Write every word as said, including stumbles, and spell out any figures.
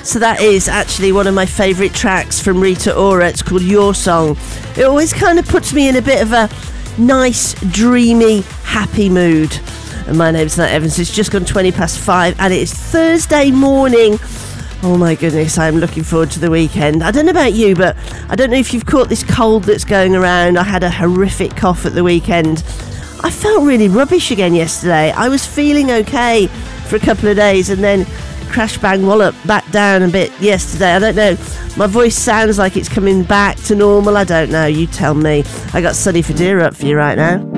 So that is actually one of my favourite tracks from Rita Ora. It's called Your Song. It always kind of puts me in a bit of a nice, dreamy, happy mood. And my name's Nat Evans. It's just gone twenty past five and it is Thursday morning. Oh my goodness, I'm looking forward to the weekend. I don't know about you, but I don't know if you've caught this cold that's going around. I had a horrific cough at the weekend. I felt really rubbish again yesterday. I was feeling okay for a couple of days and then crash bang wallop back down a bit yesterday. I don't know. My voice sounds like it's coming back to normal. I don't know. You tell me. I got Sonny Fodera up for you right now.